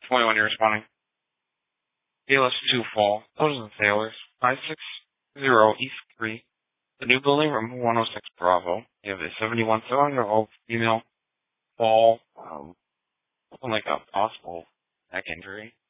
21 you're responding. ALS 2 Fall, Those are the Sailors, 560 East 3, the new building, room 106 Bravo. You have a 71-year-old female fall, something like a possible neck injury.